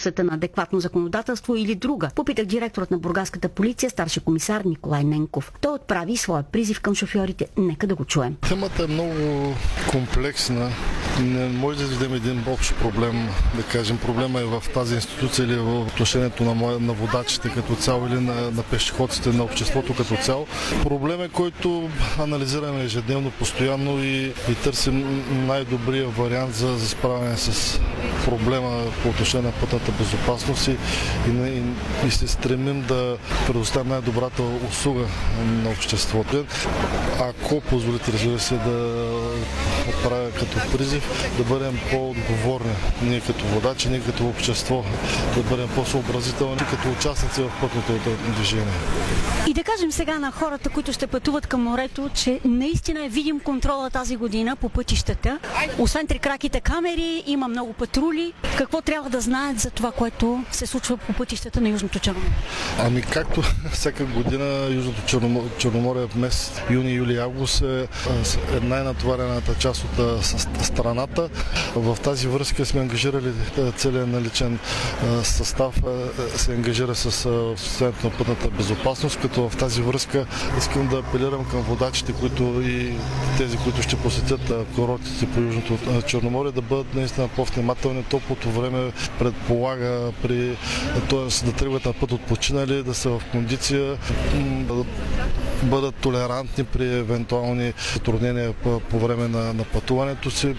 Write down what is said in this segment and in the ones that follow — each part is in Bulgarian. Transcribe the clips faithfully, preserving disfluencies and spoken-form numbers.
липсата на адекватно законодателство или друга? Попитах директорът на бургаската полиция, старши комисар Николай Ненков. Той отправи своя призив към шофьорите. Нека да го чуем. Темата е много комплексна. Не може да изведем един общ проблем, да кажем. Проблема е в тази институция или в отношението на, на водачите като цяло или на, на пешеходците, на обществото като цяло. Проблем е, който анализираме ежедневно, постоянно и, и търсим най-добрия вариант за, за справяне с проблема по отношение на пътната безопасност и, и, и се стремим да предоставим най-добрата услуга на обществото. Ако позволите, разбира се, да отправя като призив, да бъдем по-отговорни, ние като водачи, ние като общество, да бъдем по-съобразителни като участници в пътното движение. И да кажем сега на хората, които ще пътуват към морето, че наистина е видим контрола тази година по пътищата. Освен трикраките камери, има много патрули. Какво трябва да знаят за това, което се случва по пътищата на Южното Черноморие? Ами както всяка година Южното Черноморие в месец юни, юли, август е, е най-натоварената част от страната. В тази връзка сме ангажирали целият наличен състав, се ангажира с състоянието на пътната безопасност, като в тази връзка искам да апелирам към водачите, които и тези, които ще посетят курортите по Южното Черноморие, да бъдат наистина по-внимателни. Топлото време предполага при, т.е. да тръгват на път от починали, да са в кондиция, да бъдат толерантни при евентуални затруднения по, по време на, на пътуването си.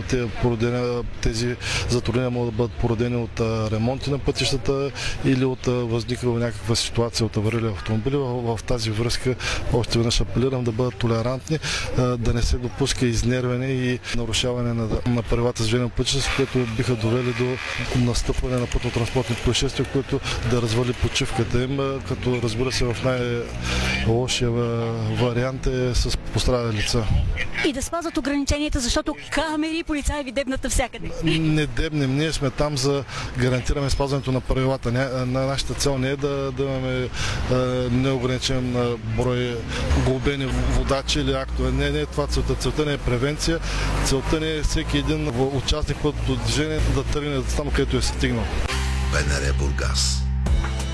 Тези затруднения могат да бъдат породени от ремонти на пътищата или от възникнала някаква ситуация от аварирали автомобили. В, в тази връзка още веднъж апелирам да бъдат толерантни, да не се допуска изнервяне и нарушаване на, на правилата за движение по пътищата, които биха довели до настъпване на пътно-транспортни происшествия, които да развали почивката им, като разбира се в най-лошия вариант е с пострадали лица. И да спазват ограниченията, защото камери и полицаи ви дебнат навсякъде. Не дебнем, ние сме там за гарантираме спазването на правилата. На нашата цел не е да, да имаме неограничен брой глобени водачи или актове. Не, не е това целта. Целта не е превенция. Целта не е всеки един участник пътното движение да тръгне там, където е стигнал. БНР Бургас.